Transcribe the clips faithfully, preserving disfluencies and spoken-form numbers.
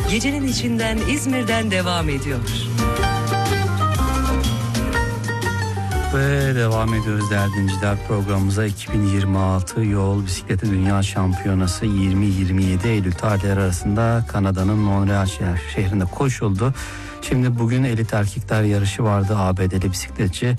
gecenin içinden İzmir'den devam ediyor. Ve devam ediyoruz değerli dinleyiciler, programımıza. iki bin yirmi altı Yol Bisikleti Dünya Şampiyonası yirmi yirmi yedi Eylül tarihleri arasında Kanada'nın Montreal şehrinde koşuldu. Şimdi bugün elit erkekler yarışı vardı. A B D'li bisikletçi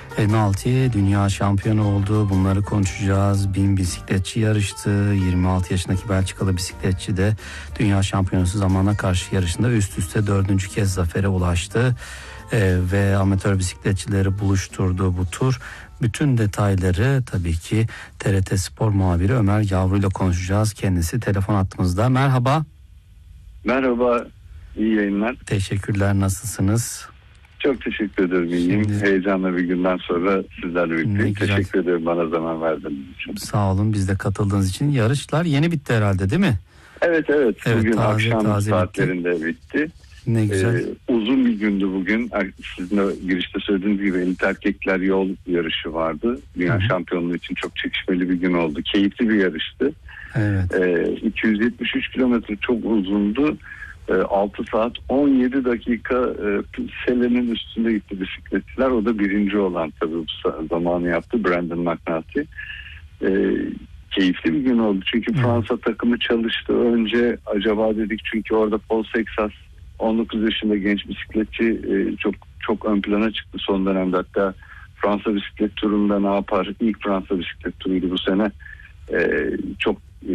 Malti dünya şampiyonu oldu. Bunları konuşacağız. Bin bisikletçi yarıştı. yirmi altı yaşındaki Belçikalı bisikletçi de dünya şampiyonası zamana karşı yarışında üst üste dördüncü kez zafere ulaştı. Ee, ve amatör bisikletçileri buluşturdu bu tur. Bütün detayları tabii ki T R T Spor muhabiri Ömer Yavru ile konuşacağız. Kendisi telefon hattımızda. Merhaba. Merhaba. İyi yayınlar. Teşekkürler. Nasılsınız? Çok teşekkür ederim. İyiyim. Şimdi, heyecanlı bir günden sonra sizlerle birlikteyim. Teşekkür ederim bana zaman verdiğiniz için. Sağ olun, biz de katıldığınız için. Yarışlar yeni bitti herhalde, değil mi? Evet evet. evet bugün taze, akşam taze saatlerinde bitti. bitti. Ne güzel. Ee, uzun bir gündü bugün. Sizin de girişte söylediğiniz gibi elit erkekler yol yarışı vardı. Dünya Hı-hı. şampiyonluğu için çok çekişmeli bir gün oldu. Keyifli bir yarıştı. Evet. Ee, iki yüz yetmiş üç kilometre çok uzundu. altı saat on yedi dakika e, selenin üstünde gitti bisikletçiler. O da birinci olan tabii bu zamanı yaptı, Brandon McNulty. E, keyifli bir gün oldu çünkü hmm. Fransa takımı çalıştı. Önce acaba dedik çünkü orada Paul Sexas on dokuz yaşında genç bisikletçi e, çok çok ön plana çıktı son dönemde. Hatta Fransa bisiklet turunda ne yapar? İlk Fransa bisiklet turuydu bu sene. E, çok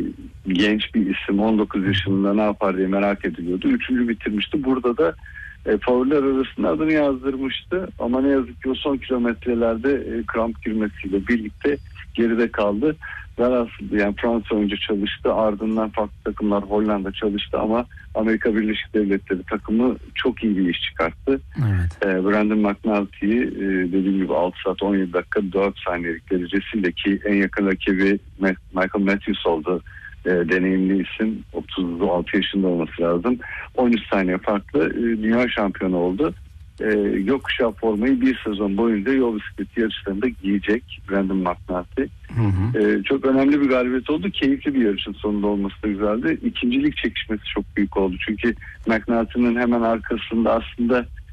genç bir isim, on dokuz yaşında ne yapar diye merak ediliyordu. Üçüncü bitirmişti. Burada da e, favoriler arasında adını yazdırmıştı. Ama ne yazık ki o son kilometrelerde e, kramp girmesiyle birlikte geride kaldı. Velhasıl yani Fransa önce çalıştı. Ardından farklı takımlar, Hollanda çalıştı ama Amerika Birleşik Devletleri takımı çok iyi bir iş çıkarttı. Evet. E, Brandon McNulty'yi e, dediğim gibi altı saat on yedi dakika dört saniyelik derecesiyle, ki en yakın rakibi Michael Matthews oldu. E, deneyimli isim, otuz altı yaşında olması lazım. on üç saniye farklı e, dünya şampiyonu oldu. E, gökkuşağı formayı bir sezon boyunca yol bisikleti yarışlarında giyecek Brandon McNulty. Hı hı. E, çok önemli bir galibiyet oldu. Keyifli bir yarışın sonunda olması da güzeldi. İkincilik çekişmesi çok büyük oldu. Çünkü McNulty'nin hemen arkasında aslında